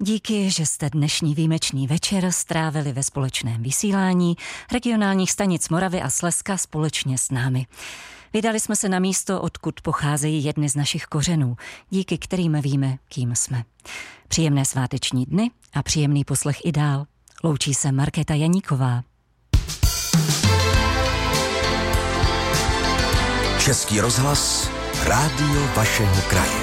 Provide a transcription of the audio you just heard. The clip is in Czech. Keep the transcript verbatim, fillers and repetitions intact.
Díky, že jste dnešní výjimečný večer strávili ve společném vysílání regionálních stanic Moravy a Slezska společně s námi. Vydali jsme se na místo, odkud pocházejí jedny z našich kořenů, díky kterým víme, kým jsme. Příjemné sváteční dny a příjemný poslech i dál. Loučí se Markéta Janíková. Český rozhlas, rádio vašeho kraje.